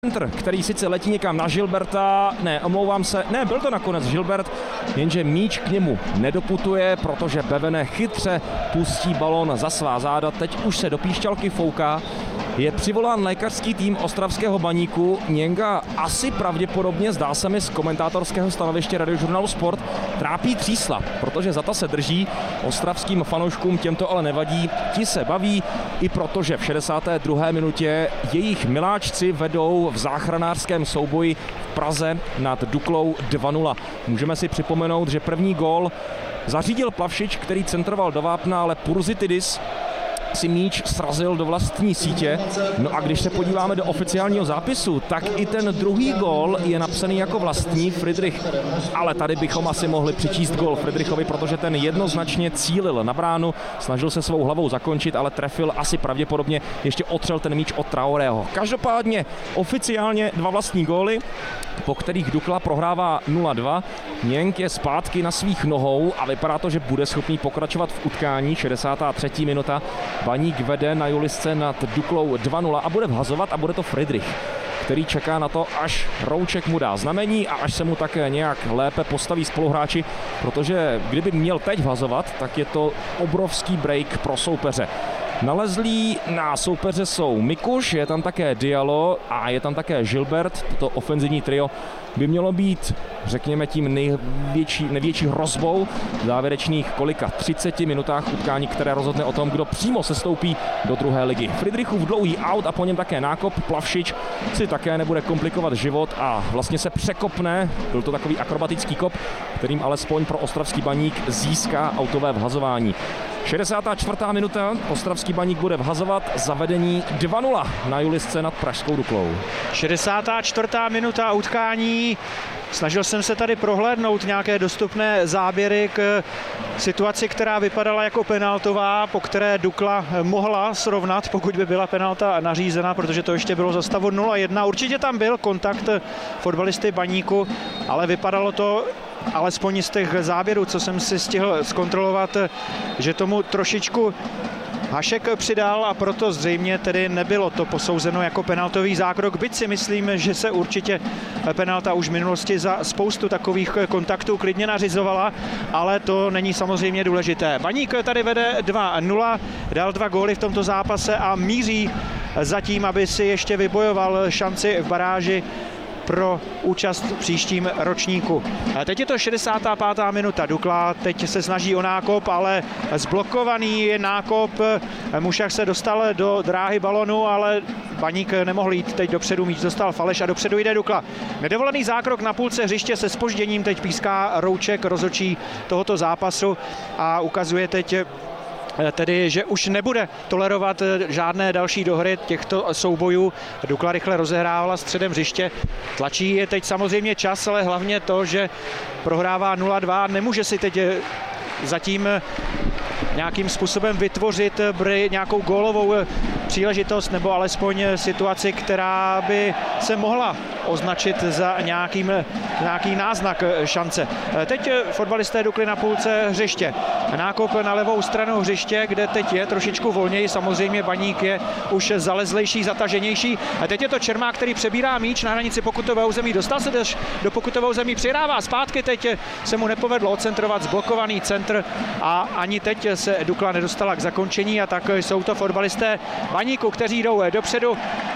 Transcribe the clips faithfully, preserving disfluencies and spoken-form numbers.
Centr, který sice letí někam na Gilberta, ne, omlouvám se, ne, byl to nakonec Gilbert, jenže míč k němu nedoputuje, protože Bevene chytře pustí balón za svá záda, teď už se do píšťalky fouká. Je přivolán lékařský tým ostravského Baníku. Něnga asi pravděpodobně, zdá se mi z komentátorského stanoviště Radiožurnálu Sport, trápí třísla, protože za ta se drží. Ostravským fanouškům těmto ale nevadí. Ti se baví, i protože v šedesáté druhé minutě jejich miláčci vedou v záchranářském souboji v Praze nad Duklou dva nula. Můžeme si připomenout, že první gól zařídil Plavšič, který centroval do vápna, ale Purzitidis si míč srazil do vlastní sítě. No a když se podíváme do oficiálního zápisu, tak i ten druhý gól je napsaný jako vlastní Friedrich. Ale tady bychom asi mohli přičíst gól Friedrichovi, protože ten jednoznačně cílil na bránu, snažil se svou hlavou zakončit, ale trefil asi pravděpodobně, ještě otřel ten míč od Traorého. Každopádně oficiálně dva vlastní góly, po kterých Dukla prohrává nula dva. Něnk je zpátky na svých nohou a vypadá to, že bude schopný pokračovat v utkání. šedesátá třetí minuta. Baník vede na Julisce nad Duklou dva nula a bude vhazovat a bude to Friedrich, který čeká na to, až Rouček mu dá znamení a až se mu také nějak lépe postaví spoluhráči, protože kdyby měl teď vhazovat, tak je to obrovský break pro soupeře. Nalezlí na soupeře jsou Mikuš, je tam také Diallo a je tam také Gilbert. Toto ofenzivní trio by mělo být, řekněme, tím největší, největší hrozbou v závěrečných kolika třiceti minutách utkání, které rozhodne o tom, kdo přímo sestoupí do druhé ligy. Friedrichův dlouhý aut a po něm také nákop. Plavšič si také nebude komplikovat život a vlastně se překopne. Byl to takový akrobatický kop, kterým alespoň pro ostravský Baník získá autové vhazování. šedesátá čtvrtá minuta, ostravský Baník bude vhazovat za vedení dva nula na Julisce nad pražskou Duklou. šedesátá čtvrtá minuta utkání. Snažil jsem se tady prohlédnout nějaké dostupné záběry k situaci, která vypadala jako penaltová, po které Dukla mohla srovnat, pokud by byla penalta nařízena, protože to ještě bylo za stavu nula jedna. Určitě tam byl kontakt fotbalisty Baníku, ale vypadalo to, alespoň z těch záběrů, co jsem si stihl zkontrolovat, že tomu trošičku Hašek přidal a proto zřejmě tedy nebylo to posouzeno jako penaltový zákrok, byť si myslím, že se určitě penalta už v minulosti za spoustu takových kontaktů klidně nařizovala, ale to není samozřejmě důležité. Baník tady vede dva nula, dal dva góly v tomto zápase a míří zatím, aby si ještě vybojoval šanci v baráži pro účast v příštím ročníku. Teď je to šedesátá pátá minuta. Dukla teď se snaží o nákop, ale zblokovaný nákop. Mušach se dostal do dráhy balonu, ale Baník nemohl jít teď dopředu, míč dostal faleš a dopředu jde Dukla. Nedovolený zákrok na půlce hřiště se zpožděním teď píská Rouček, rozhodčí tohoto zápasu a ukazuje teď tedy, že už nebude tolerovat žádné další dohry těchto soubojů. Dukla rychle rozehrávala středem hřiště. Tlačí je teď samozřejmě čas, ale hlavně to, že prohrává nula dva. Nemůže si teď zatím nějakým způsobem vytvořit nějakou gólovou příležitost nebo alespoň situaci, která by se mohla označit za nějakým, nějaký náznak šance. Teď fotbalisté Dukly na půlce hřiště. Nákop na levou stranu hřiště, kde teď je trošičku volněji. Samozřejmě Baník je už zalezlejší, zataženější. A teď je to Čermák, který přebírá míč na hranici pokutového území. Dostal se tež do pokutového území, přihrává zpátky. Teď se mu nepovedlo odcentrovat zblokovaný centr a ani teď se Dukla nedostala k zakončení a tak jsou to fotbalisté Baníku, kteří jdou dopředu.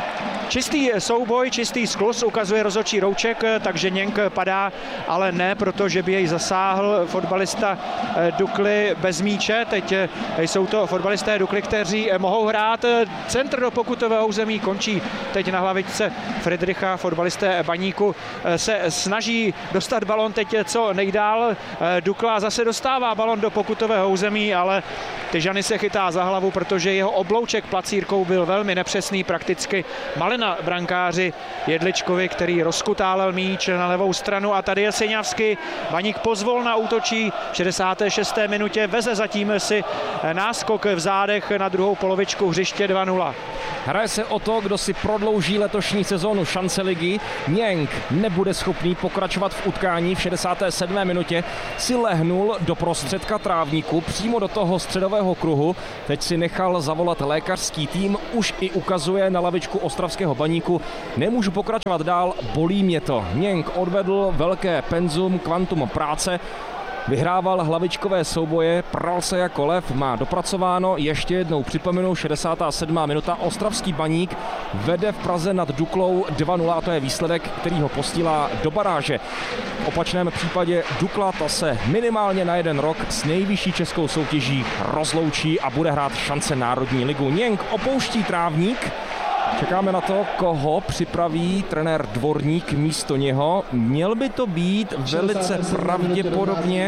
Čistý souboj, čistý skluz, ukazuje rozhodčí Rouček, takže Něnk padá, ale ne, protože by jej zasáhl fotbalista Dukly bez míče. Teď jsou to fotbalisté Dukly, kteří mohou hrát. Centr do pokutového území končí teď na hlavičce Friedricha. Fotbalisté Baníku se snaží dostat balon teď co nejdál. Dukla zase dostává balon do pokutového území, ale Tyžany se chytá za hlavu, protože jeho oblouček placírkou byl velmi nepřesný, prakticky malý na brankáři Jedličkovi, který rozkutálel míč na levou stranu a tady je Syňavsky. Baník pozvolna útočí v šedesáté šesté minutě, veze zatím si náskok v zádech na druhou polovičku hřiště dva nula. Hraje se o to, kdo si prodlouží letošní sezónu šance ligy. Něnk nebude schopný pokračovat v utkání. V šedesáté sedmé minutě si lehnul do prostředka trávníku, přímo do toho středového druhého kruhu. Teď si nechal zavolat lékařský tým, už i ukazuje na lavičku ostravského Baníku. Nemůžu pokračovat dál, bolí mě to. Něnk odvedl velké penzum, kvantum práce. Vyhrával hlavičkové souboje, pral se jako lev, má dopracováno, ještě jednou připomenu, šedesátá sedmá minuta, ostravský Baník vede v Praze nad Duklou dva nula a to je výsledek, který ho posílá do baráže. V opačném případě Dukla ta se minimálně na jeden rok s nejvyšší českou soutěží rozloučí a bude hrát šance Národní ligu. Něnk opouští trávník. Čekáme na to, koho připraví trenér Dvorník místo něho. Měl by to být velice pravděpodobně,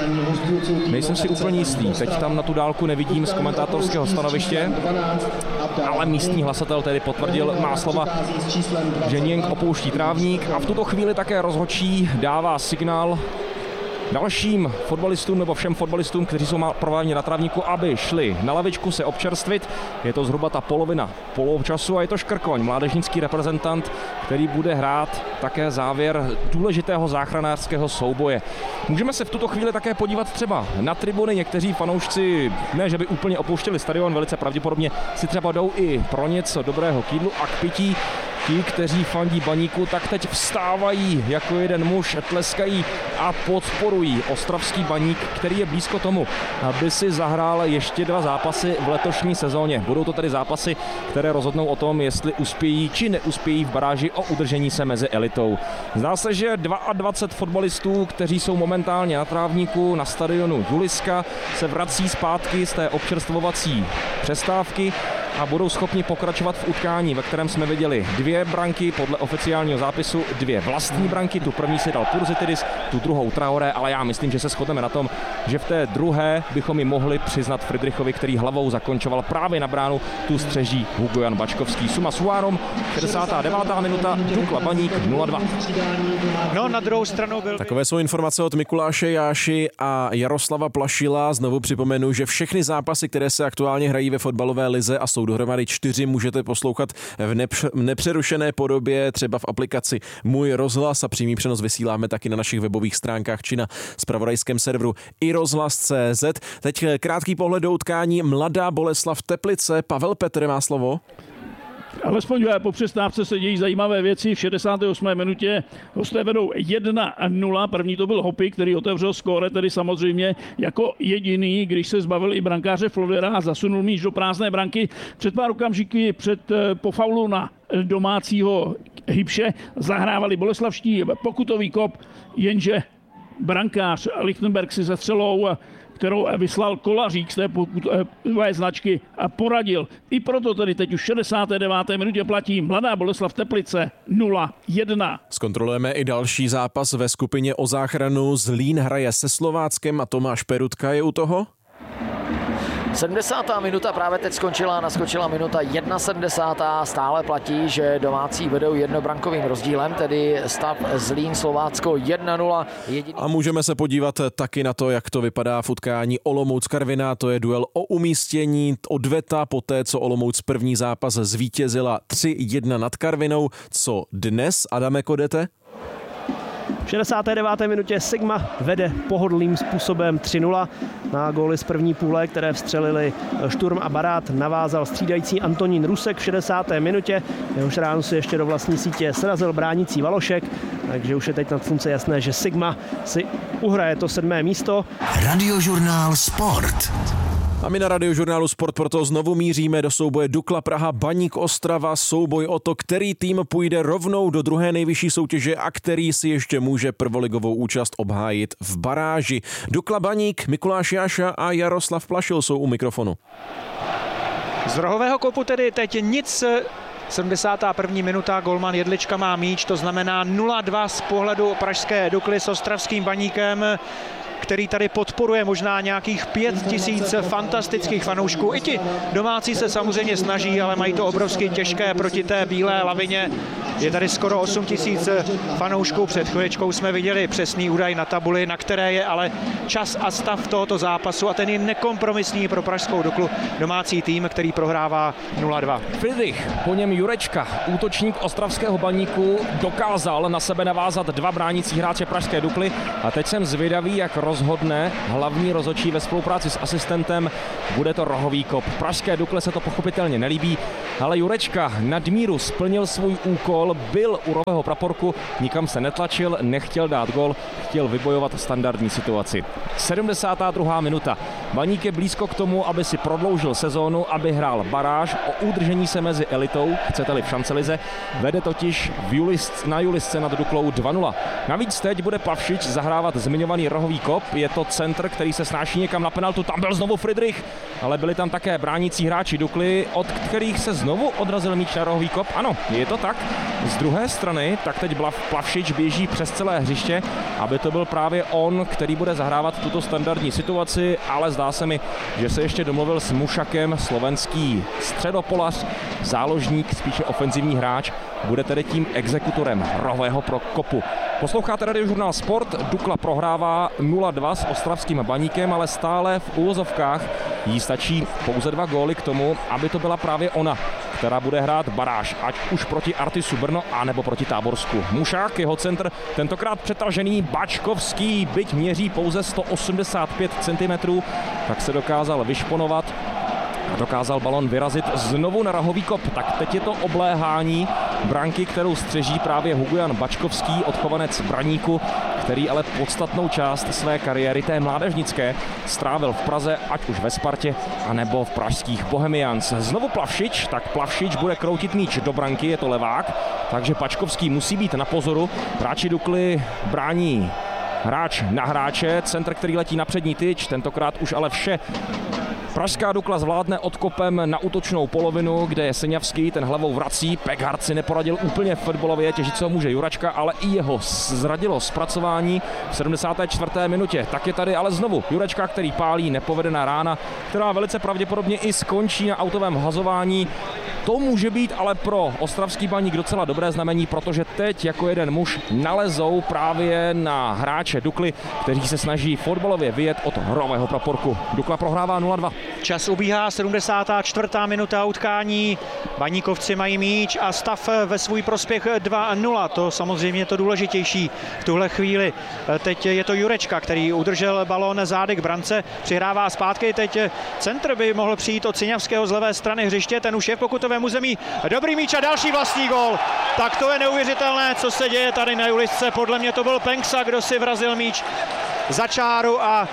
nejsem si úplně jistý, teď tam na tu dálku nevidím z komentátorského stanoviště, ale místní hlasatel tedy potvrdil má slova, že Něnk opouští trávník a v tuto chvíli také rozhodčí dává signál dalším fotbalistům nebo všem fotbalistům, kteří jsou prováděni na trávníku, aby šli na lavičku se občerstvit. Je to zhruba ta polovina poločasu a je to Škrkoň, mládežnický reprezentant, který bude hrát také závěr důležitého záchranářského souboje. Můžeme se v tuto chvíli také podívat třeba na tribuny. Někteří fanoušci, ne že by úplně opouštěli stadion, velice pravděpodobně si třeba jdou i pro něco dobrého k jídlu a k pití. Ti, kteří fandí Baníku, tak teď vstávají jako jeden muž, tleskají a podporují ostravský Baník, který je blízko tomu, aby si zahrál ještě dva zápasy v letošní sezóně. Budou to tedy zápasy, které rozhodnou o tom, jestli uspějí či neuspějí v baráži o udržení se mezi elitou. Zdá se, že dvacet dva fotbalistů, kteří jsou momentálně na trávníku na stadionu Juliska, se vrací zpátky z té občerstvovací přestávky a budou schopni pokračovat v utkání, ve kterém jsme viděli dvě branky podle oficiálního zápisu, dvě vlastní branky, tu první si dal Purzitidis, tu druhou Traoré, ale já myslím, že se shodneme na tom, že v té druhé bychom ji mohli přiznat Friedrichovi, který hlavou zakončoval právě na bránu, tu střeží Hugo Jan Bačkovský. Suma sumárum, šedesátá devátá minuta, Dukla Baník nula dva. No, na druhou stranu byl... Takové jsou informace od Mikuláše Jáši a Jaroslava Plašila. Znovu připomenu, že všechny zápasy, které se aktuálně hrají ve fotbalové lize a jsou dohromady čtyři, můžete poslouchat v nepř- nepřerušené podobě, třeba v aplikaci Můj rozhlas a přímý přenos vysíláme taky na našich webových stránkách či na zpravodajském serveru i rozhlas tečka cé zet. Teď krátký pohled do utkání Mladá Boleslav Teplice. Pavel Petr má slovo. Alespoň po přestávce se dějí zajímavé věci. V šedesáté osmé minutě hosté vedou jedna nula. První to byl Hopy, který otevřel skóre, tedy samozřejmě jako jediný, když se zbavil i brankáře Flodera a zasunul míč do prázdné branky. Před pár okamžiky před po faulu na domácího Hybše zahrávali boleslavští pokutový kop, jenže brankář Lichtenberg si se střelou, kterou vyslal Kolařík z té pokutové značky, a poradil. I proto tedy teď už v šedesáté deváté minutě platí Mladá Boleslav Teplice nula jedna. Zkontrolujeme i další zápas ve skupině o záchranu. Zlín hraje se Slováckem a Tomáš Perutka je u toho. sedmdesátá minuta právě teď skončila, naskočila minuta sedmdesátá jedna. Stále platí, že domácí vedou jednobrankovým rozdílem, tedy stav Zlín Slovácko jedna nula. Jediný... A můžeme se podívat taky na to, jak to vypadá v utkání Olomouc Karviná. To je duel o umístění odveta poté, co Olomouc první zápas zvítězila tři jedna nad Karvinou. Co dnes, Adame Kodete? V šedesáté deváté minutě Sigma vede pohodlným způsobem tři nula. Na góly z první půle, které vstřelili Šturm a Barát, navázal střídající Antonín Rusek v šedesáté minutě. Jehož ráno si ještě do vlastní sítě srazil bránící Valošek, takže už je teď nad slunce jasné, že Sigma si uhraje to sedmé místo. Radiožurnál Sport. A my na Radiožurnálu Sport proto znovu míříme do souboje Dukla Praha Baník Ostrava, souboj o to, který tým půjde rovnou do druhé nejvyšší soutěže a který si ještě může prvoligovou účast obhájit v baráži. Dukla Baník, Mikuláš Jáša a Jaroslav Plašil jsou u mikrofonu. Z rohového kopu tedy teď nic. sedmdesátá první minuta, golman Jedlička má míč, to znamená nula dva z pohledu pražské Dukly s ostravským Baníkem, který tady podporuje možná nějakých pět tisíc fantastických fanoušků. I ti domácí se samozřejmě snaží, ale mají to obrovsky těžké proti té bílé lavině. Je tady skoro osm tisíc fanoušků. Před chvíličkou jsme viděli přesný údaj na tabuli, na které je ale čas a stav tohoto zápasu a ten je nekompromisní pro pražskou Duklu, domácí tým, který prohrává nula dva. Friedrich, po něm Jurečka, útočník ostravského Baníku, dokázal na sebe navázat dva bránící hráče pražské Dukly a teď jsem zvědavý, jak rozhodne hlavní rozhodčí ve spolupráci s asistentem. Bude to rohový kop. Pražské Dukle se to pochopitelně nelíbí, ale Jurečka nadmíru splnil svůj úkol, byl u rohového praporku, nikam se netlačil, nechtěl dát gol, chtěl vybojovat standardní situaci. sedmdesátá druhá minuta. Baník je blízko k tomu, aby si prodloužil sezónu, aby hrál baráž o udržení se mezi elitou, chcete-li v šancelize, vede totiž v Julis, na Julisce nad Duklou dva nula. Navíc teď bude Plavšič zahrávat zmiňovaný rohový kop, je to centr, který se snáší někam na penaltu, tam byl znovu Friedrich, ale byli tam také bránící hráči Dukly, od kterých se znovu odrazil míč na rohový kop. Ano, je to tak. Z druhé strany, tak teď Plavšič běží přes celé hřiště, aby to byl právě on, který bude zahrávat tuto standardní situaci, ale zdá se mi, že se ještě domluvil s Mušakem, slovenský středopolař, záložník, spíše ofenzivní hráč, bude tedy tím exekutorem rohového pro kopu. Posloucháte Radiožurnál Sport, Dukla prohrává nula dva s ostravským Baníkem, ale stále v úvozovkách jí stačí pouze dva góly k tomu, aby to byla právě ona, která bude hrát baráž, ať už proti Artisu Brno, anebo proti Táborsku. Mušák, jeho centr, tentokrát přetažený Bačkovský, byť měří pouze sto osmdesát pět centimetrů, tak se dokázal vyšponovat a dokázal balon vyrazit znovu na rohový kop. Tak teď je to obléhání branky, kterou střeží právě Hugujan Bačkovský, odchovanec Braníku, který ale podstatnou část své kariéry, té mládežnické, strávil v Praze, ať už ve Spartě, anebo v pražských Bohemians. Znovu Plavšič, tak Plavšič bude kroutit míč do branky, je to levák, takže Bačkovský musí být na pozoru. Hráči Dukly brání hráč na hráče, centr, který letí na přední tyč, tentokrát už ale vše Pražská Dukla zvládne odkopem na útočnou polovinu, kde je Seňavský, ten hlavou vrací, Peghard si neporadil úplně fotbalově, těžit se ho může Juračka, ale i jeho zradilo zpracování v sedmdesáté čtvrté minutě. Tak je tady ale znovu Juračka, který pálí, nepovedená rána, která velice pravděpodobně i skončí na autovém hazování. To může být ale pro ostravský Baník docela dobré znamení, protože teď jako jeden muž nalezou právě na hráče Dukly, kteří se snaží fotbalově vyjet od rohového praporku. Dukla prohrává nula dva. Čas ubíhá, sedmdesátá čtvrtá minuta utkání. Baníkovci mají míč a stav ve svůj prospěch dva nula. To samozřejmě je to důležitější v tuhle chvíli. Teď je to Jurečka, který udržel balón zády k brance, přihrává zpátky. Teď centr by mohl přijít od Siňavského z levé strany hřiště, ten už je v pokutovém území. Dobrý míč a další vlastní gól. Tak to je neuvěřitelné, co se děje tady na Julisce. Podle mě to byl Penksa, kdo si vrazil míč za čáru a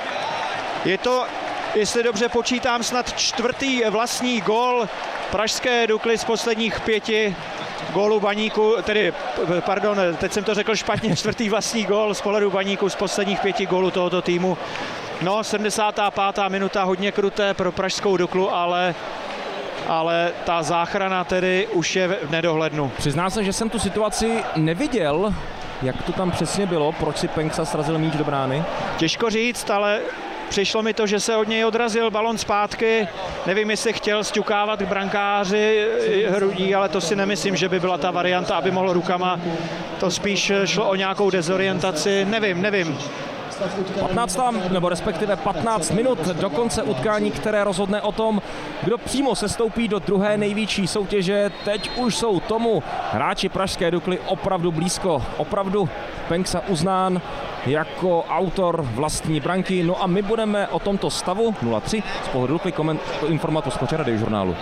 je to, jestli dobře počítám, snad čtvrtý vlastní gól pražské Dukly z posledních pěti gólů Baníku, tedy, pardon, teď jsem to řekl špatně, čtvrtý vlastní gól z pohledu Baníku z posledních pěti gólů tohoto týmu. No, sedmdesátá pátá minuta, hodně kruté pro pražskou Duklu, ale ale ta záchrana tedy už je v nedohlednu. Přiznám se, že jsem tu situaci neviděl, jak to tam přesně bylo, proč si Penksa srazil míč do brány. Těžko říct, ale přišlo mi to, že se od něj odrazil balon zpátky. Nevím, jestli chtěl sťukávat k brankáři hrudí, ale to si nemyslím, že by byla ta varianta, aby mohl rukama. To spíš šlo o nějakou dezorientaci. Nevím, nevím. patnáct nebo respektive patnáct minut do konce utkání, které rozhodne o tom, kdo přímo sestoupí do druhé největší soutěže. Teď už jsou tomu hráči pražské Dukly opravdu blízko. Opravdu Penksa uznán jako autor vlastní branky. No a my budeme o tomto stavu nula tři z pohledu Dukly koment- informovat posluchače Radiožurnálu.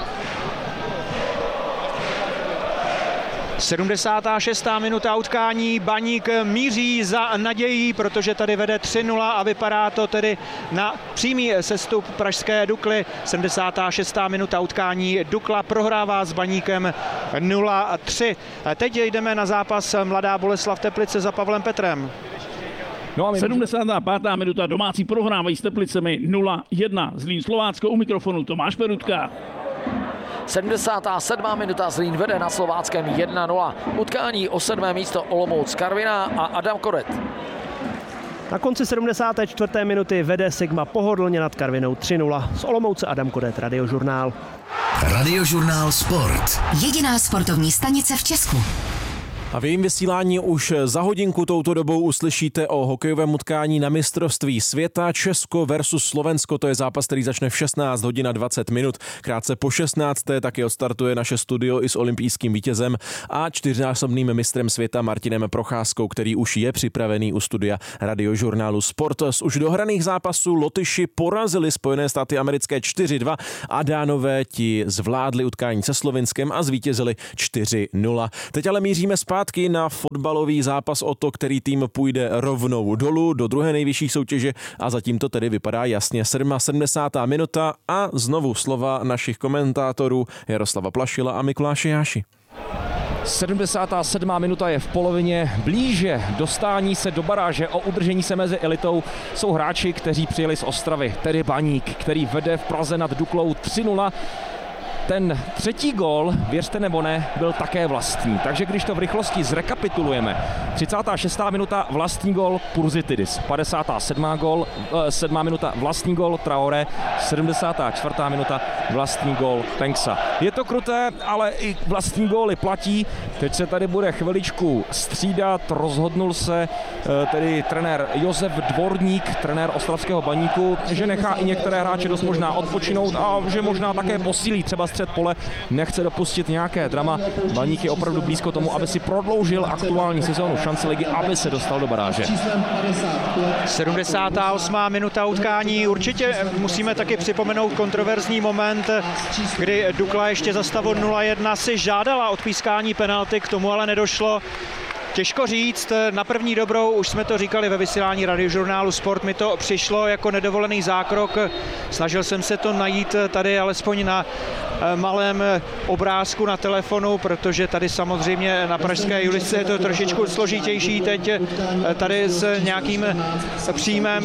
sedmdesátá šestá minuta utkání, Baník míří za nadějí, protože tady vede tři nula a vypadá to tedy na přímý sestup pražské Dukly. sedmdesátá šestá minuta utkání, Dukla prohrává s Baníkem nula tři. Teď jdeme na zápas Mladá Boleslav Teplice za Pavlem Petrem. No a sedmdesátá pátá minuta, domácí prohrávají s Teplicemi nula jedna. Zlín Slovácko, u mikrofonu Tomáš Perutka. sedmdesátá sedmá minuta, Zlín vede na Slováckém jedna nula. Utkání o sedmé místo Olomouc Karviná a Adam Koret. Na konci sedmdesáté čtvrté minuty vede Sigma pohodlně nad Karvinou tři nula. Z Olomouce Adam Koret, Radiožurnál. Radiožurnál Sport. Jediná sportovní stanice v Česku. A v jejím vysílání už za hodinku touto dobou uslyšíte o hokejovém utkání na mistrovství světa Česko versus Slovensko. To je zápas, který začne v šestnáct hodin a dvacet minut. Krátce po šestnácté taky odstartuje naše studio i s olympijským vítězem a čtyřnásobným mistrem světa Martinem Procházkou, který už je připravený u studia Radiožurnálu Sport. Z už dohraných zápasů Lotyši porazili Spojené státy americké čtyři dva a Dánové ti zvládli utkání se Slovinskem a zvítězili čtyři nula. Teď ale míříme zpátky na fotbalový zápas o to, který tým půjde rovnou dolů do druhé nejvyšší soutěže a zatím to tedy vypadá jasně. sedmdesátá minuta a znovu slova našich komentátorů Jaroslava Plašila a Mikuláše Jáši. sedmdesátá sedmá minuta je v polovině. Blíže dostání se do baráže o udržení se mezi elitou jsou hráči, kteří přijeli z Ostravy, tedy Baník, který vede v Praze nad Duklou tři nula. Ten třetí gól, věřte nebo ne, byl také vlastní. Takže když to v rychlosti zrekapitulujeme, třicátá šestá minuta vlastní gól Purzitidis, padesátá sedmá gól, sedmá minuta vlastní gól Traoré, sedmdesátá čtvrtá minuta vlastní gól Tenksa. Je to kruté, ale i vlastní góly platí. Teď se tady bude chviličku střídat, rozhodnul se tedy trenér Josef Dvorník, trenér ostravského Baníku, že nechá i některé hráče dost možná odpočinout a že možná také posílí třeba střed pole, nechce dopustit nějaké drama. Baník je opravdu blízko tomu, aby si prodloužil aktuální sezónu šance ligy, aby se dostal do baráže. sedmdesátá osmá minuta utkání. Určitě musíme taky připomenout kontroverzní moment, kdy Dukla ještě za stavu nula jedna si žádala odpískání penalty, k tomu ale nedošlo. Těžko říct, na první dobrou, už jsme to říkali ve vysílání Radiožurnálu Sport, mi to přišlo jako nedovolený zákrok. Snažil jsem se to najít tady alespoň na malém obrázku na telefonu, protože tady samozřejmě na pražské Julisce je to trošičku složitější teď tady s nějakým příjmem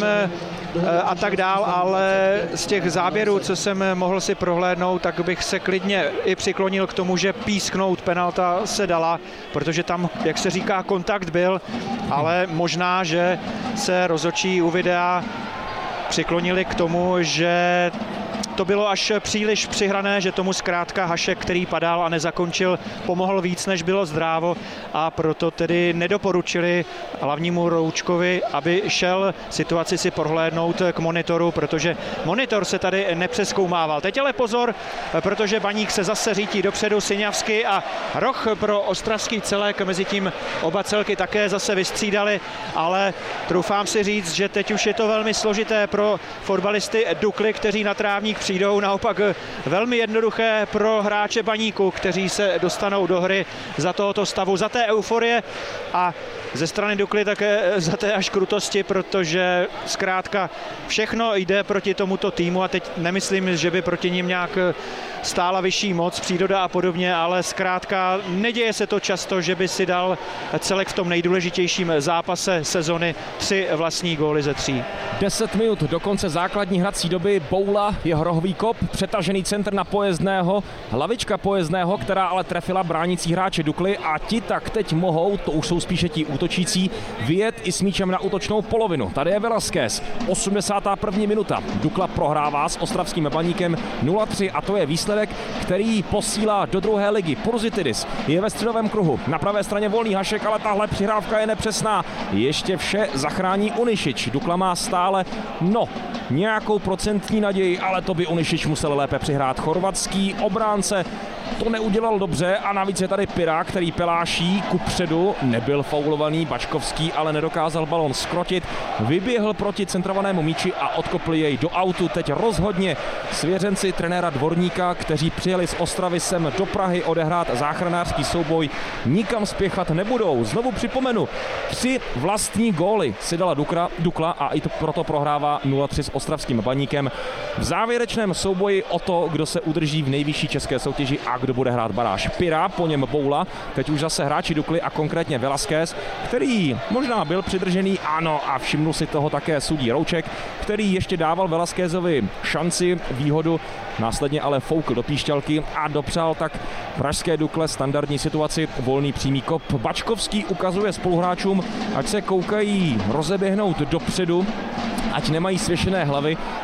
a tak dál, ale z těch záběrů, co jsem mohl si prohlédnout, tak bych se klidně i přiklonil k tomu, že písknout penalta se dala, protože tam, jak se říká, kontakt byl, ale možná, že se rozhodčí u videa přiklonili k tomu, že to bylo až příliš přihrané, že tomu zkrátka Hašek, který padal a nezakončil, pomohl víc, než bylo zdrávo, a proto tedy nedoporučili hlavnímu Roučkovi, aby šel situaci si prohlédnout k monitoru, protože monitor se tady nepřezkoumával. Teď ale pozor, protože Baník se zase řítí dopředu, Syňavsky a roh pro ostravský celek, mezi tím oba celky také zase vystřídali, ale troufám si říct, že teď už je to velmi složité pro fotbalisty Dukly, kteří na trávník přijdou, naopak velmi jednoduché pro hráče Baníku, kteří se dostanou do hry za tohoto stavu, za té euforie a ze strany Dukly také za té až krutosti, protože zkrátka všechno jde proti tomuto týmu a teď nemyslím, že by proti ním nějak stála vyšší moc, příroda a podobně, ale zkrátka neděje se to často, že by si dal celek v tom nejdůležitějším zápase sezony tři vlastní góly ze tří. deset minut do konce základní hrací doby, Boula, jeho rohový kop, přetažený centr na Pojezdného, hlavička Pojezdného, která ale trefila bránící hráče Dukly a ti tak teď mohou, to už jsou spíše ti útočící, vyjet i s míčem na útočnou polovinu. Tady je Velasquez, osmdesátá první minuta. Dukla prohrává s ostravským Baníkem nula tři a to je výsledek, který posílá do druhé ligy. Purzitidis je ve středovém kruhu, na pravé straně volný Hašek, ale tahle přihrávka je nepřesná. Ještě vše zachrání Unišič. Dukla má stále, no, nějakou procentní naději, ale to by Unišič musel lépe přihrát. Chorvatský obránce to neudělal dobře a navíc je tady Pira, který peláší kupředu, nebyl faulovaný, Bačkovský ale nedokázal balon skrotit, vyběhl proti centrovanému míči a odkopl jej do autu. Teď rozhodně svěřenci trenéra Dvorníka, kteří přijeli z Ostravy sem do Prahy odehrát záchranářský souboj, nikam spěchat nebudou. Znovu připomenu, tři vlastní góly si dala Dukla, Dukla a i to proto prohrává nula tři s ostravským Baníkem. V závěrečném souboji o to, kdo se udrží v nejvyšší české soutěži a kdo bude hrát baráž. Pira, po něm Boula, teď už zase hráči Dukly a konkrétně Velasquez, který možná byl přidržený, ano, a všimnul si toho také sudí Rouček, který ještě dával Velasquezovi šanci, výhodu, následně ale foukl do píšťalky a dopřál tak pražské Dukle standardní situaci, volný přímý kop. Bačkovský ukazuje spoluhráčům, ať se koukají rozeběhnout dopředu, ať nemají svěšené hlavy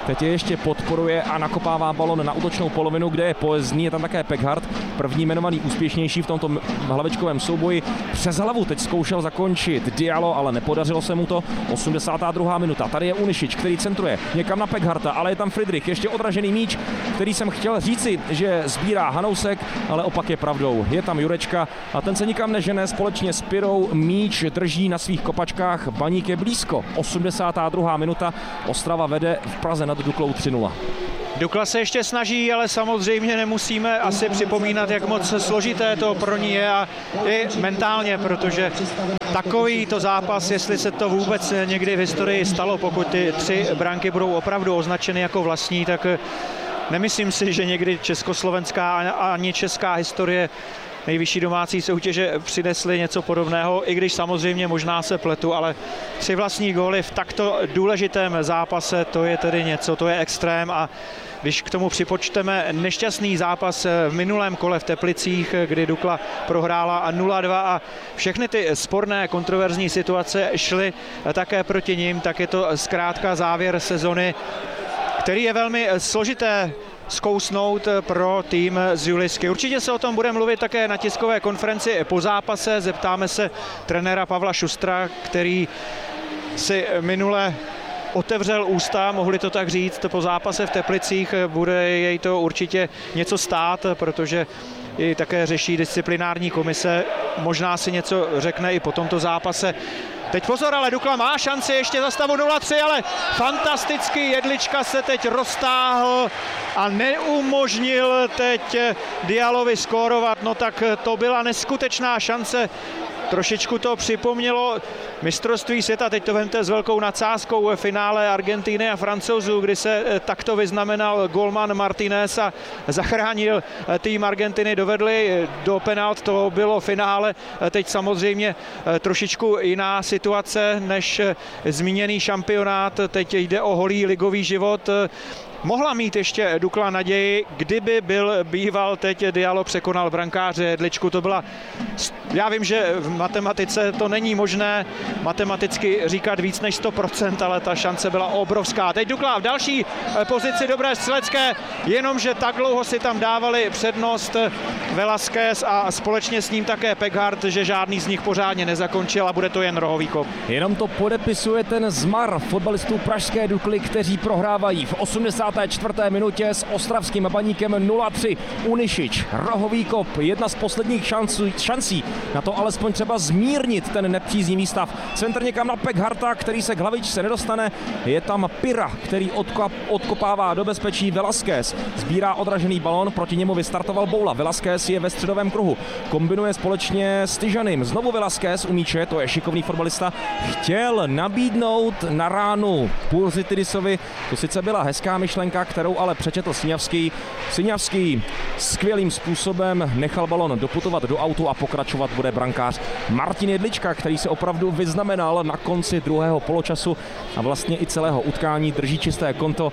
teď je ještě podporuje a nakopává balon na útočnou polovinu, kde je Poezný, je tam také Peghart, první jmenovaný úspěšnější v tomto hlavečkovém souboji. Přes hlavu teď zkoušel zakončit Diallo, ale nepodařilo se mu to. osmdesátá druhá minuta, tady je Unišič, který centruje někam na Pegharta, ale je tam Friedrich, ještě odražený míč, který jsem chtěl říci, že sbírá Hanousek, ale opak je pravdou. Je tam Jurečka a ten se nikam nežene, společně s Pirou míč drží na svých kopačkách, Baník je blízko. osmdesátá druhá minuta, Ostrava vede v Praze nad Duklou tři nula. Dukla se ještě snaží, ale samozřejmě nemusíme asi připomínat, jak moc složité to pro ní je a i mentálně, protože takový to zápas, jestli se to vůbec někdy v historii stalo, pokud ty tři branky budou opravdu označeny jako vlastní, tak nemyslím si, že někdy československá ani česká historie nejvyšší domácí soutěže přinesly něco podobného, i když samozřejmě možná se pletu, ale tři vlastní góly v takto důležitém zápase, to je tedy něco, to je extrém a když k tomu připočteme nešťastný zápas v minulém kole v Teplicích, kdy Dukla prohrála nula dva a všechny ty sporné, kontroverzní situace šly také proti nim, tak je to zkrátka závěr sezony, který je velmi složité zkousnout pro tým z Julisky. Určitě se o tom bude mluvit také na tiskové konferenci po zápase. Zeptáme se trenéra Pavla Šustra, který si minule otevřel ústa, mohli to tak říct, po zápase v Teplicích. Bude jej to určitě něco stát, protože i také řeší disciplinární komise. Možná si něco řekne i po tomto zápase. Teď pozor, ale Dukla má šanci ještě za stavu nula tři, ale fantasticky Jedlička se teď roztáhl a neumožnil teď Diallovi skórovat. No tak to byla neskutečná šance. Trošičku to připomnělo mistrovství světa, teď to vemte s velkou nadsázkou v finále Argentiny a Francouzů, kdy se takto vyznamenal golman Martinez a zachránil tým Argentiny, dovedli do penalt, to bylo finále. Teď samozřejmě trošičku jiná situace než zmíněný šampionát, teď jde o holý ligový život. Mohla mít ještě Dukla naději, kdyby byl býval teď Diallo překonal brankáře Jedličku. To byla, já vím, že v matematice to není možné matematicky říkat víc než sto procent, ale ta šance byla obrovská. Teď Dukla v další pozici dobré střelecké, jenomže tak dlouho si tam dávali přednost Velasquez a společně s ním také Peghart, že žádný z nich pořádně nezakončil a bude to jen rohový kop. Jenom to podepisuje ten zmar fotbalistů pražské Dukly, kteří prohrávají v osmdesáté čtvrté minutě s ostravským Baníkem nula tři. Unišič, rohový kop, jedna z posledních šancí, šancí na to alespoň třeba zmírnit ten nepříznivý stav. Centr někam na Pegharta, který se k hlavičce nedostane. Je tam Pira, který odkop, odkopává do bezpečí Velasquez. Sbírá odražený balón, proti němu vystartoval Boula. Velasquez je ve středovém kruhu. Kombinuje společně s Tyžanym. Znovu Velasquez u míče, to je šikovný fotbalista. Chtěl nabídnout na ránu Pulzitidisovi. To sice byla hezká myšlenka, kterou ale přečetl Syňavský. Syňavský skvělým způsobem nechal balon doputovat do autu a pokračovat bude brankář Martin Jedlička, který se opravdu vyznamenal na konci druhého poločasu a vlastně i celého utkání drží čisté konto.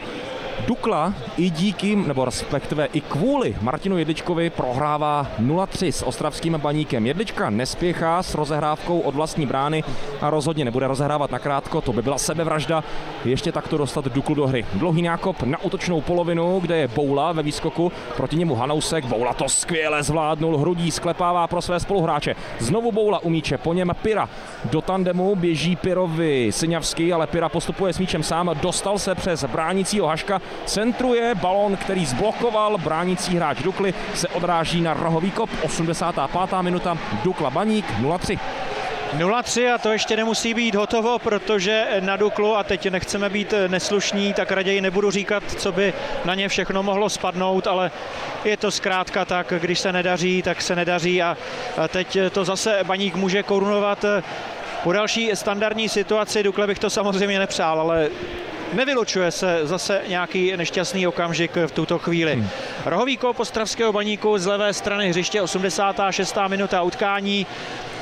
Dukla i díky, nebo respektive i kvůli Martinu Jedličkovi prohrává nula tři s ostravským Baníkem. Jedlička nespěchá s rozehrávkou od vlastní brány a rozhodně nebude rozehrávat nakrátko, to by byla sebevražda ještě takto dostat Duklu do hry. Dlouhý nákop na útočnou polovinu, kde je Boula ve výskoku, proti němu Hanousek, Boula to skvěle zvládnul, hrudí sklepává pro své spoluhráče. Znovu Boula u míče, po něm Pira. Do tandemu běží Pirovi Syňavský, ale Pira postupuje s míčem sám, dostal se přes bránícího Haška, centruje balón, který zblokoval bránící hráč Dukly, se odráží na rohový kop. osmdesátá pátá minuta, Dukla Baník nula tři. nula tři a to ještě nemusí být hotovo, protože na Duklu, a teď nechceme být neslušní, tak raději nebudu říkat, co by na ně všechno mohlo spadnout, ale je to zkrátka tak, když se nedaří, tak se nedaří a teď to zase Baník může korunovat po další standardní situaci. Dukle bych to samozřejmě nepřál, ale nevylučuje se zase nějaký nešťastný okamžik v tuto chvíli. Hmm. Rohový kop ostravského Baníku z levé strany hřiště, osmdesátá šestá minuta utkání.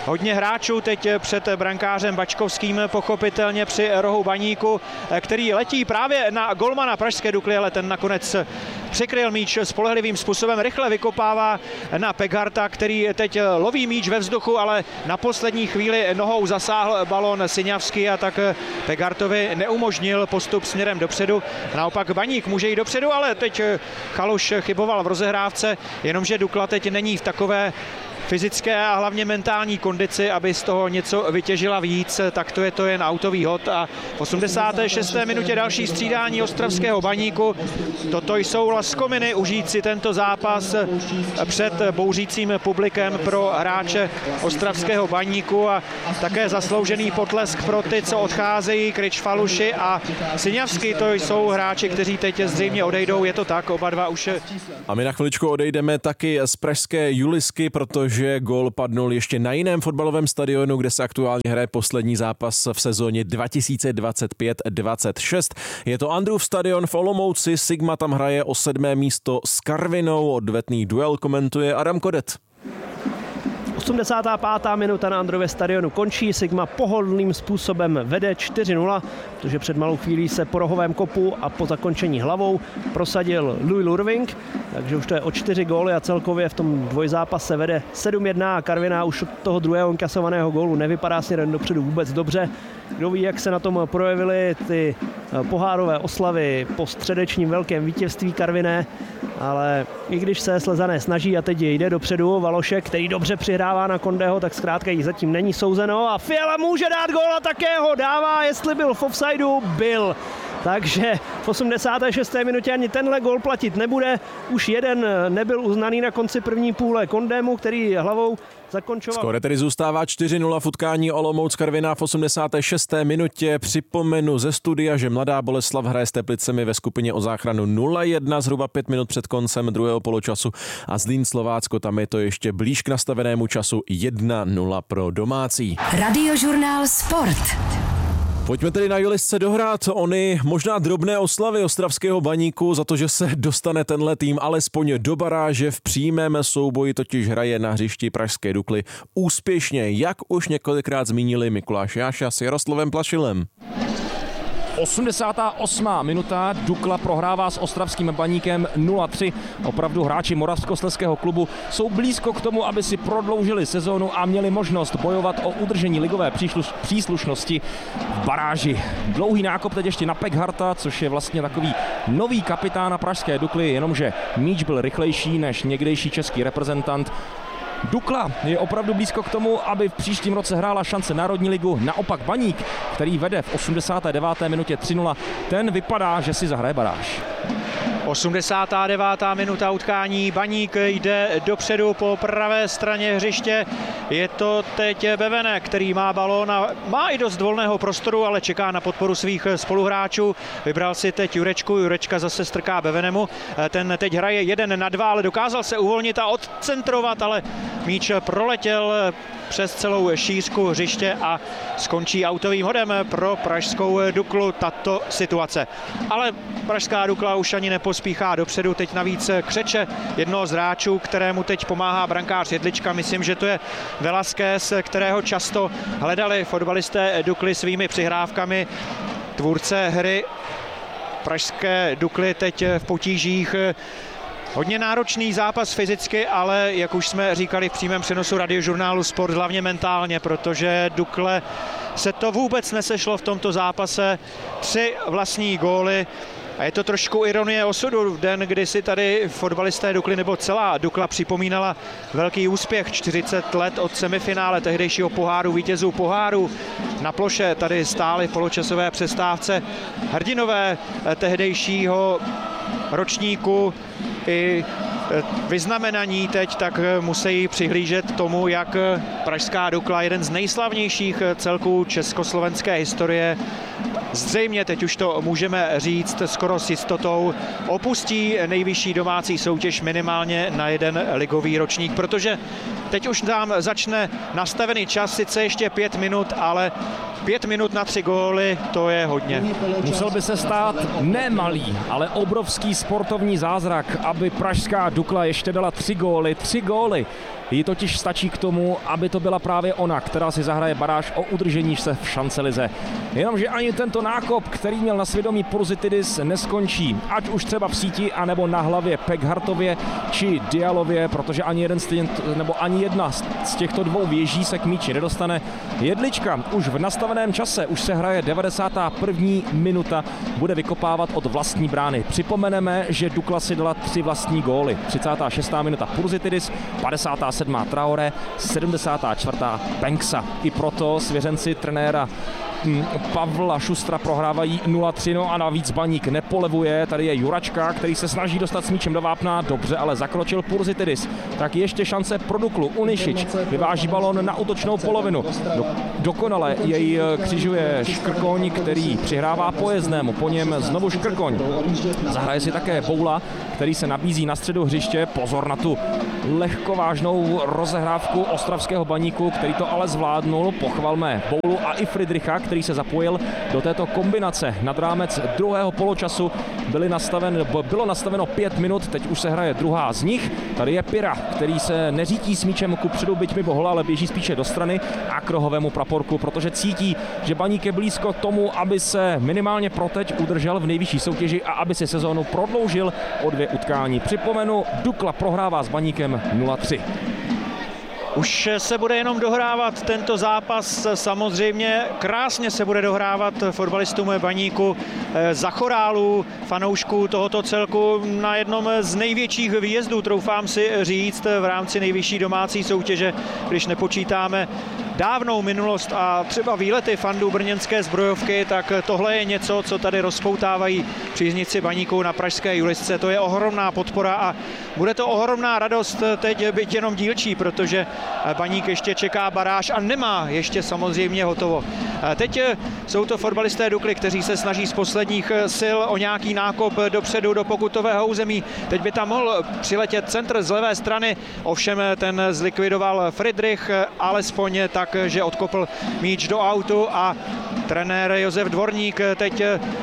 hodně hráčů teď před brankářem Bačkovským, pochopitelně při rohu Baníku, který letí právě na golmana pražské Dukly, ale ten nakonec překryl míč spolehlivým způsobem, rychle vykopává na Pegharta, který teď loví míč ve vzduchu, ale na poslední chvíli nohou zasáhl balón Syňavský a tak Peghartovi neumožnil postup směrem dopředu. Naopak Baník může jít dopředu, ale teď Chaluš chyboval v rozehrávce, jenomže Dukla teď není v takové fyzické a hlavně mentální kondici, aby z toho něco vytěžila víc, tak to je to jen autový hod. A v osmdesáté šesté minutě další střídání ostravského Baníku. Toto jsou laskominy užít si tento zápas před bouřícím publikem pro hráče ostravského Baníku a také zasloužený potlesk pro ty, co odcházejí, Kryč, Faluši a Syňavský. To jsou hráči, kteří teď zřejmě odejdou, je to tak, oba dva už. A my na chviličku odejdeme taky z pražské Julisky, protože že gól padnul ještě na jiném fotbalovém stadionu, kde se aktuálně hraje poslední zápas v sezóně dva tisíce dvacet pět dvacet šest. Je to Andrův stadion v Olomouci, Sigma tam hraje o sedmé místo s Karvinou, odvetný duel komentuje Adam Kodet. osmdesátá pátá minuta na Andrově stadionu končí, Sigma pohodlným způsobem vede čtyři nula, protože před malou chvílí se po rohovém kopu a po zakončení hlavou prosadil Louis Lurving, takže už to je o čtyři góly a celkově v tom dvojzápase vede sedm jedna a Karviná už od toho druhého inkasovaného gólu nevypadá směrem dopředu vůbec dobře. Kdo ví, jak se na tom projevily ty pohárové oslavy po středečním velkém vítězství Karviné, ale i když se Slezané snaží a teď jde dopředu, Valošek, který dobře přihrává na Kondého, tak zkrátka jí zatím není souzeno a Fiala může dát gól a také ho dává, jestli byl v offsideu, byl. Takže v osmdesáté šesté minutě ani tenhle gól platit nebude. Už jeden nebyl uznaný na konci první půle Kondému, který hlavou zakončoval. Skóre tedy zůstává čtyři nula v utkání Olomouc Karviná v osmdesáté šesté minutě. Připomenu ze studia, že Mladá Boleslav hraje s Teplicemi ve skupině o záchranu nula jedna zhruba pět minut před koncem druhého poločasu a Zlín Slovácko, tam je to ještě blíž k nastavenému času jedna nula pro domácí. Radiožurnál Sport. Pojďme tedy na Julisce dohrát ony možná drobné oslavy ostravského Baníku za to, že se dostane tenhle tým alespoň do baráže. V přímém souboji totiž hraje na hřišti pražské Dukly úspěšně, jak už několikrát zmínili Mikuláš Jáša s Jaroslavem Plašilem. osmdesátá osmá minuta, Dukla prohrává s ostravským Baníkem nula tři. Opravdu hráči moravskoslezského klubu jsou blízko k tomu, aby si prodloužili sezónu a měli možnost bojovat o udržení ligové příslušnosti v baráži. Dlouhý nákop teď ještě na Pegharta, což je vlastně takový nový kapitán pražské Dukly, jenomže míč byl rychlejší než někdejší český reprezentant. Dukla je opravdu blízko k tomu, aby v příštím roce hrála šance Národní ligu. Naopak Baník, který vede v osmdesáté deváté minutě tři nula, ten vypadá, že si zahraje baráž. osmdesátá devátá minuta utkání, Baník jde dopředu po pravé straně hřiště. Je to teď Bevene, který má balón a má i dost volného prostoru, ale čeká na podporu svých spoluhráčů. Vybral si teď Jurečku, Jurečka zase strká Bevenemu. Ten teď hraje jeden na dva, ale dokázal se uvolnit a odcentrovat, ale míč proletěl přes celou šířku hřiště a skončí autovým hodem pro pražskou Duklu tato situace. Ale pražská Dukla už ani nepospíchá dopředu, teď navíc křeče jednoho z hráčů, kterému teď pomáhá brankář Jedlička. Myslím, že to je Velasquez, kterého často hledali fotbalisté Dukly svými přihrávkami. Tvůrce hry pražské Dukly teď v potížích. Hodně náročný zápas fyzicky, ale jak už jsme říkali v přímém přenosu Radiožurnálu Sport, hlavně mentálně, protože Dukle se to vůbec nesešlo v tomto zápase. Tři vlastní góly. A je to trošku ironie osudu, v den, kdy si tady fotbalisté Dukly nebo celá Dukla připomínala velký úspěch, čtyřicet let od semifinále tehdejšího poháru, vítězů poháru. Na ploše tady stály v poločasové přestávce hrdinové tehdejšího ročníku i vyznamenaní teď, tak musí přihlížet tomu, jak pražská Dukla, jeden z nejslavnějších celků československé historie, zřejmě, teď už to můžeme říct skoro s jistotou, opustí nejvyšší domácí soutěž minimálně na jeden ligový ročník, protože teď už tam začne nastavený čas, sice ještě pět minut, ale pět minut na tři góly, to je hodně. Musel by se stát ne malý, ale obrovský sportovní zázrak, aby pražská Dukla ještě dala tři góly. Tři góly. Jí totiž stačí k tomu, aby to byla právě ona, která si zahraje baráž o udržení se v šancelize. Jenomže ani tento nákop, který měl na svědomí Purzitidis, neskončí. Ať už třeba v síti, anebo na hlavě Pekhartově či Dialově, protože ani, jeden z těch, nebo ani jedna z těchto dvou věží se k míči nedostane. Jedlička už v nastaveném čase, už se hraje devadesátá první minuta, bude vykopávat od vlastní brány. Připomeneme, že Dukla si dala tři vlastní góly. třicátá šestá minuta Purzitidis, padesátá sedmá Traore, sedmdesátá čtvrtá Penksa. I proto svěřenci trenéra Pavla Šustra prohrávají nula tři, no a navíc Baník nepolevuje. Tady je Juračka, který se snaží dostat s míčem do vápna, dobře, ale zakročil Purzitidis. Tak ještě šance pro Duklu. Unišič vyváží balón na útočnou polovinu. Do, dokonale jej křižuje Škrkoň, který přihrává Pojezdnému. Po něm znovu Škrkoň. Zahraje si také Boula, který se nabízí na středu hřiště. Pozor na tu lehkovážnou rozehrávku ostravského Baníku, který to ale zvládnul. Pochvalme Boulu a i Friedricha, který se zapojil do této kombinace. Nad rámec druhého poločasu byly nastaven, bylo nastaveno pět minut, teď už se hraje druhá z nich. Tady je Pira, který se neřítí s míčem kupředu, byť mimo hola, ale běží spíše do strany a k rohovému praporku, protože cítí, že Baník je blízko tomu, aby se minimálně pro teď udržel v nejvyšší soutěži a aby si sezónu prodloužil o dvě utkání. Připomenu, Dukla prohrává s Baníkem nula tři. Už se bude jenom dohrávat tento zápas, samozřejmě krásně se bude dohrávat fotbalistům Baníku za chorálu fanoušků tohoto celku na jednom z největších výjezdů, troufám si říct, v rámci nejvyšší domácí soutěže, když nepočítáme dávnou minulost a třeba výlety fandů brněnské Zbrojovky, tak tohle je něco, co tady rozpoutávají příznivci Baníku na pražské Julisce. To je ohromná podpora a bude to ohromná radost teď byť jenom dílčí, protože Baník ještě čeká baráž a nemá ještě samozřejmě hotovo. Teď jsou to fotbalisté Dukly, kteří se snaží z posledních sil o nějaký nákop dopředu do pokutového území. Teď by tam mohl přiletět centr z levé strany, ovšem ten zlikvidoval Friedrich, alespoň tak, že odkopl míč do autu a trenér Josef Dvorník teď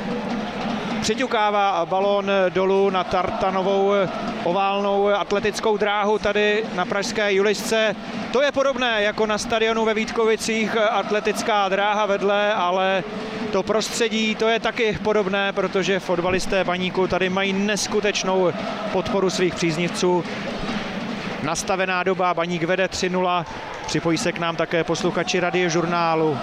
přiťukává balón dolů na tartanovou oválnou atletickou dráhu tady na pražské Julisce. To je podobné jako na stadionu ve Vítkovicích, atletická dráha vedle, ale to prostředí, to je taky podobné, protože fotbalisté Baníku tady mají neskutečnou podporu svých příznivců. Nastavená doba, Baník vede tři nula, připojí se k nám také posluchači Radiožurnálu.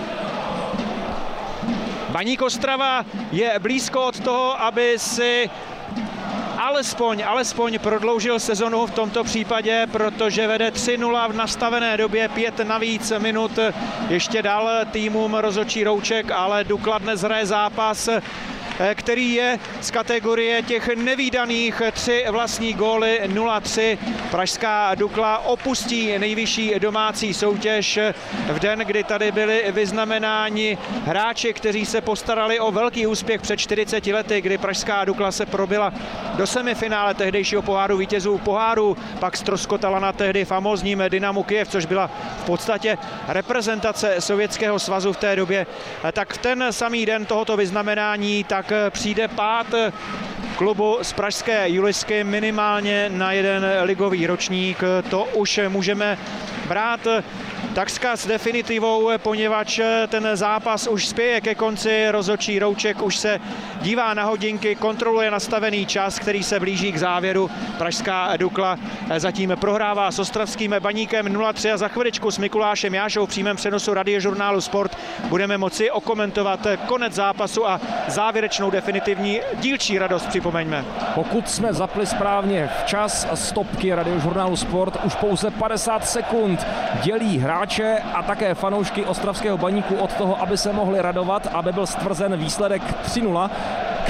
Baník Ostrava je blízko od toho, aby si alespoň, alespoň prodloužil sezonu v tomto případě, protože vede tři nula v nastavené době, pět navíc minut ještě dal týmům rozhodčí Rouček, ale Dukla dnes hraje zápas, který je z kategorie těch nevídaných, tři vlastní góly, nula tři. Pražská Dukla opustí nejvyšší domácí soutěž v den, kdy tady byli vyznamenáni hráči, kteří se postarali o velký úspěch před čtyřiceti lety, kdy pražská Dukla se probila do semifinále tehdejšího poháru vítězů poháru, pak ztroskotala na tehdy famózním Dynamu Kyjev, což byla v podstatě reprezentace Sovětského svazu v té době. Tak v ten samý den tohoto vyznamenání tak přijde pád klubu z pražské Julisky minimálně na jeden ligový ročník. To už můžeme brát takřka s definitivou, poněvadž ten zápas už spěje ke konci. Rozhodčí Rouček už se dívá na hodinky, kontroluje nastavený čas, který se blíží k závěru. Pražská Dukla zatím prohrává s ostravským Baníkem nula tři a za chviličku s Mikulášem Jášou v přímém přenosu Radiožurnálu Sport budeme moci okomentovat konec zápasu a závěrečnou definitivní dílčí radost, připomeňme. Pokud jsme zapli správně včas stopky Radiožurnálu Sport, už pouze padesát sekund dělí hráče a také fanoušky ostravského Baníku od toho, aby se mohli radovat, aby byl stvrzen výsledek tři nula,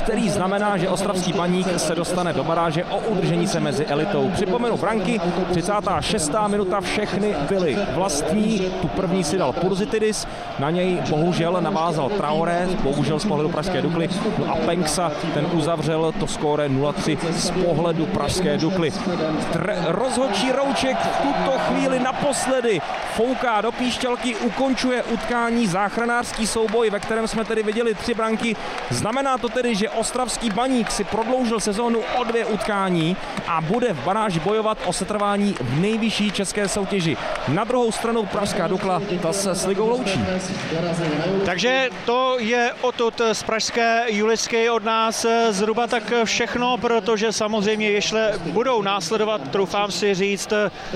který znamená, že ostravský Baník se dostane do baráže o udržení se mezi elitou. Připomenu branky, třicátá šestá minuta, všechny byly vlastní, tu první si dal Purzitidis, na něj bohužel navázal Traoré, bohužel z pohledu pražské Dukly, no a Penksa, ten uzavřel to skóre nula tři z pohledu pražské Dukly. Tr- rozhodčí Rouček v tuto chvíli naposledy fouká do píšťalky, ukončuje utkání, záchranářský souboj, ve kterém jsme tedy viděli tři branky. Znamená to tedy, že ostravský Baník si prodloužil sezónu o dvě utkání a bude v baráži bojovat o setrvání v nejvyšší české soutěži. Na druhou stranu pražská Dukla, ta se s ligou loučí. Takže to je odtud z pražské Julisky od nás zhruba tak všechno, protože samozřejmě ještě budou následovat, troufám si říct,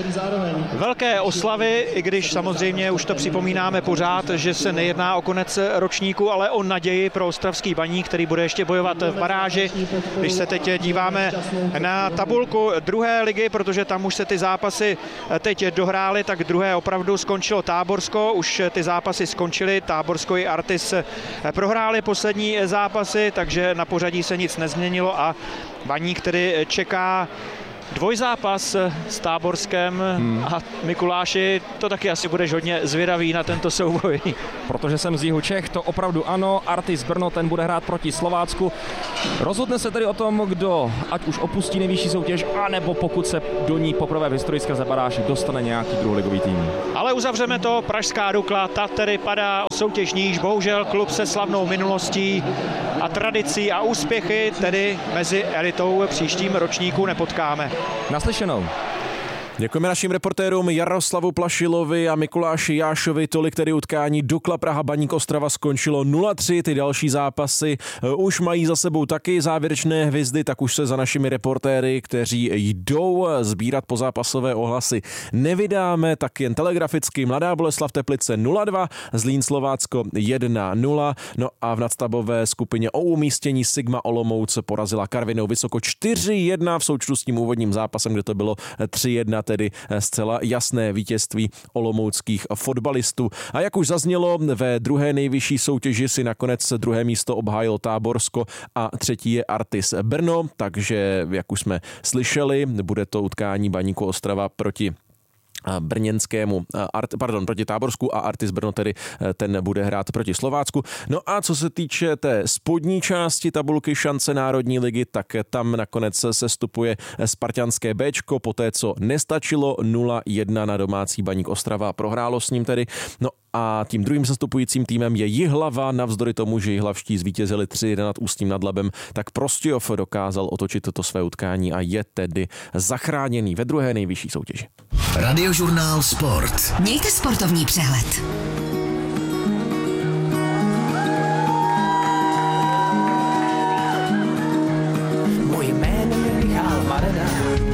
velké oslavy, i když samozřejmě už to připomínáme pořád, že se nejedná o konec ročníku, ale o naději pro ostravský Baník, který bude ještě bojovat v baráži. Když se teď díváme na tabulku druhé ligy, protože tam už se ty zápasy teď dohrály, tak druhé opravdu skončilo Táborsko, už ty zápasy skončily, Táborsko i Artis prohráli poslední zápasy, takže na pořadí se nic nezměnilo a Baník tedy čeká dvojzápas s Táborskem hmm. a Mikuláši, to taky asi budeš hodně zvědavý na tento souboj. Protože jsem z jihu Čech, to opravdu ano, Artis Brno, ten bude hrát proti Slovácku. Rozhodne se tedy o tom, kdo ať už opustí nejvyšší soutěž, anebo pokud se do ní poprvé v historii skrze baráž dostane nějaký druholigový tým. Ale uzavřeme to, pražská Dukla, ta tedy padá o soutěž níž, bohužel klub se slavnou minulostí a tradicí a úspěchy, tedy mezi elitou v příštím ročníku nepotkáme. Naslyšenou. Děkujeme našim reportérům Jaroslavu Plašilovi a Mikuláši Jášovi. Tolik tedy utkání Dukla Praha Baník Ostrava skončilo nula tři. Ty další zápasy už mají za sebou taky závěrečné hvězdy, tak už se za našimi reportéry, kteří jdou sbírat pozápasové ohlasy, nevydáme, tak jen telegraficky. Mladá Boleslav Teplice nula dva, Zlín Slovácko jedna nula, no a v nadstavové skupině o umístění Sigma Olomouc porazila Karvinou Vysoko čtyři jedna v součtu s tím úvodním zápasem, kde to bylo tři jedna. Tedy zcela jasné vítězství olomouckých fotbalistů. A jak už zaznělo, ve druhé nejvyšší soutěži si nakonec druhé místo obhájilo Táborsko a třetí je Artis Brno, takže jak už jsme slyšeli, bude to utkání Baníku Ostrava proti brněnskému, pardon, proti Táborsku a Artis Brno, tedy ten bude hrát proti Slovácku. No a co se týče té spodní části tabulky šance Národní ligy, tak tam nakonec se stupuje spartanské Béčko, poté co nestačilo nula jedna na domácí Baník Ostrava, prohrálo s ním tedy. No a tím druhým sestupujícím týmem je Jihlava, navzdory tomu, že Jihlavští zvítězili tři jedna nad Ústím nad Labem, tak Prostějov dokázal otočit toto své utkání a je tedy zachráněný ve druhé nejvyšší soutěži. Radiožurnál Sport. Mějte sportovní přehled.